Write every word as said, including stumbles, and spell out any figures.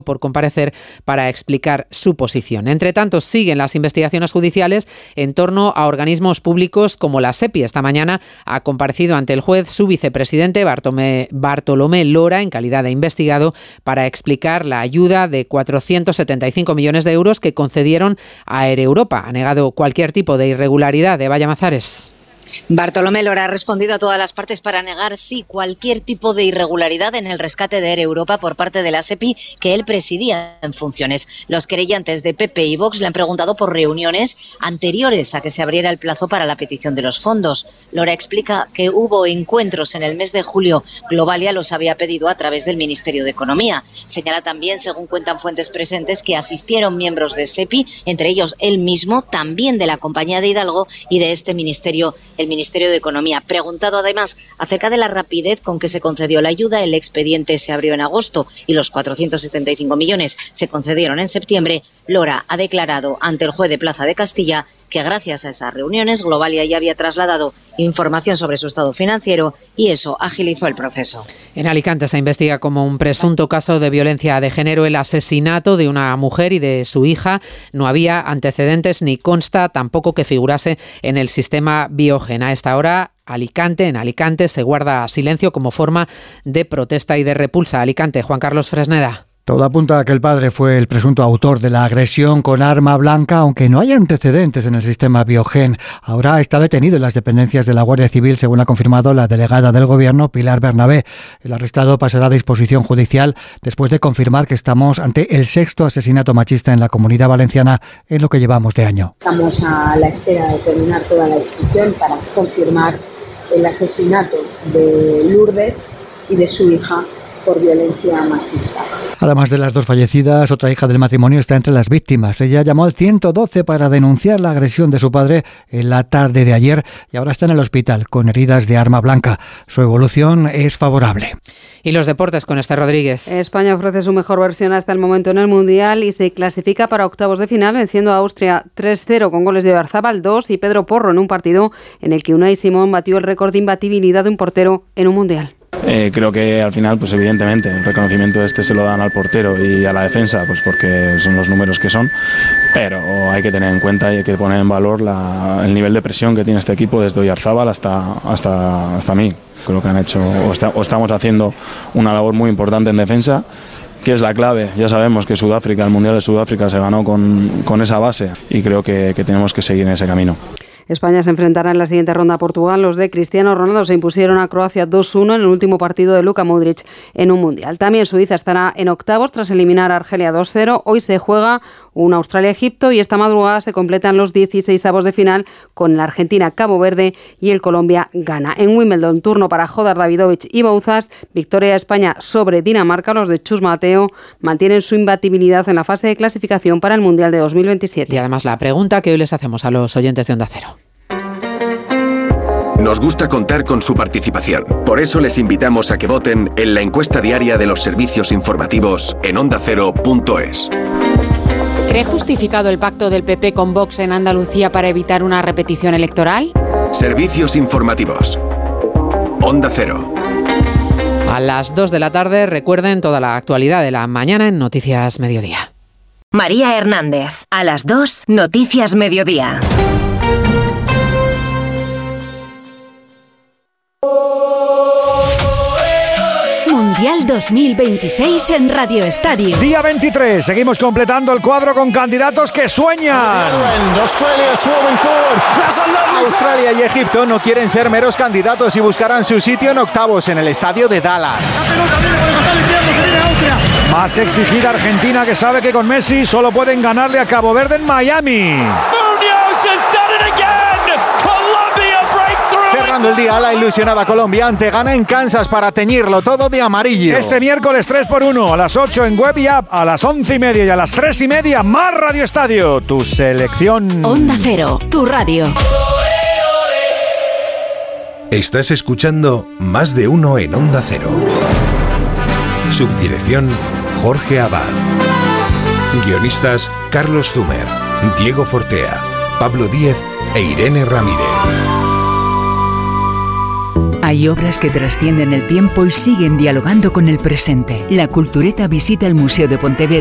por comparecer para explicar su posición. Entre tanto, siguen las investigaciones judiciales en torno a organismos públicos como la SEPI. Esta mañana ha comparecido ante el juez su vicepresidente Bartolomé, Bartolomé Lora en calidad de investigado para explicar la ayuda de cuatrocientos setenta y cinco millones de euros que concedieron a Air Europa. Ha negado cualquier tipo de irregularidad. De Vaya Mazares. Bartolomé Lora ha respondido a todas las partes para negar, sí, cualquier tipo de irregularidad en el rescate de Air Europa por parte de la SEPI que él presidía en funciones. Los querellantes de P P y Vox le han preguntado por reuniones anteriores a que se abriera el plazo para la petición de los fondos. Lora explica que hubo encuentros en el mes de julio. Globalia los había pedido a través del Ministerio de Economía. Señala también, según cuentan fuentes presentes, que asistieron miembros de SEPI, entre ellos él mismo, también de la Compañía de Hidalgo y de este ministerio, el Ministerio de Economía. Preguntado además acerca de la rapidez con que se concedió la ayuda, el expediente se abrió en agosto y los cuatrocientos setenta y cinco millones se concedieron en septiembre. Lora ha declarado ante el juez de Plaza de Castilla que gracias a esas reuniones Globalia ya había trasladado información sobre su estado financiero y eso agilizó el proceso. En Alicante se investiga como un presunto caso de violencia de género el asesinato de una mujer y de su hija. No había antecedentes ni consta tampoco que figurase en el sistema Biogen. A esta hora, Alicante, en Alicante se guarda silencio como forma de protesta y de repulsa. Alicante, Juan Carlos Fresneda. Todo apunta a que el padre fue el presunto autor de la agresión con arma blanca, aunque no hay antecedentes en el sistema Biogen. Ahora está detenido en las dependencias de la Guardia Civil, según ha confirmado la delegada del Gobierno, Pilar Bernabé. El arrestado pasará a disposición judicial después de confirmar que estamos ante el sexto asesinato machista en la Comunidad Valenciana en lo que llevamos de año. Estamos a la espera de terminar toda la instrucción para confirmar el asesinato de Lourdes y de su hija por violencia machista. Además de las dos fallecidas, otra hija del matrimonio está entre las víctimas. Ella llamó al ciento doce para denunciar la agresión de su padre en la tarde de ayer y ahora está en el hospital con heridas de arma blanca. Su evolución es favorable. Y los deportes con Esther Rodríguez. España ofrece su mejor versión hasta el momento en el Mundial y se clasifica para octavos de final venciendo a Austria tres cero con goles de Oyarzabal dos y Pedro Porro en un partido en el que Unai Simón batió el récord de imbatibilidad de un portero en un Mundial. Eh, creo que al final, pues evidentemente, el reconocimiento este se lo dan al portero y a la defensa, pues porque son los números que son, pero hay que tener en cuenta y hay que poner en valor la, el nivel de presión que tiene este equipo desde Oyarzabal hasta, hasta, hasta mí. Creo que han hecho o, está, o estamos haciendo una labor muy importante en defensa, que es la clave. Ya sabemos que Sudáfrica, el Mundial de Sudáfrica se ganó con, con esa base y creo que, que tenemos que seguir en ese camino. España se enfrentará en la siguiente ronda a Portugal. Los de Cristiano Ronaldo se impusieron a Croacia dos uno en el último partido de Luka Modric en un Mundial. También Suiza estará en octavos tras eliminar a Argelia dos cero. Hoy se juega un Australia-Egipto y esta madrugada se completan los dieciseisavos de final con la Argentina-Cabo Verde y el Colombia-Ghana. En Wimbledon, turno para Jodar Davidovich y Bouzas. Victoria de España sobre Dinamarca. Los de Chus Mateo mantienen su imbatibilidad en la fase de clasificación para el Mundial de dos mil veintisiete. Y además la pregunta que hoy les hacemos a los oyentes de Onda Cero. Nos gusta contar con su participación. Por eso les invitamos a que voten en la encuesta diaria de los servicios informativos en onda cero punto es. ¿Cree justificado el pacto del P P con Vox en Andalucía para evitar una repetición electoral? Servicios informativos. Onda Cero. A las dos de la tarde, recuerden toda la actualidad de la mañana en Noticias Mediodía. María Hernández. A las dos, Noticias Mediodía. Mundial dos mil veintiséis en Radio Estadio. Día veintitrés, seguimos completando el cuadro con candidatos que sueñan. Australia y Egipto no quieren ser meros candidatos y buscarán su sitio en octavos en el estadio de Dallas. Más exigida Argentina, que sabe que con Messi solo pueden ganarle a Cabo Verde en Miami. Cerrando el día, la ilusionada Colombia ante Ghana en Kansas para teñirlo todo de amarillo. Este miércoles tres por uno, a las ocho en web y app, a las once y media y a las tres y media, más Radio Estadio. Tu selección. Onda Cero, tu radio. Estás escuchando Más de Uno en Onda Cero. Subdirección Jorge Abad. Guionistas Carlos Zumer, Diego Fortea, Pablo Díez e Irene Ramírez. Hay obras que trascienden el tiempo y siguen dialogando con el presente. La Cultureta visita el Museo de Pontevedra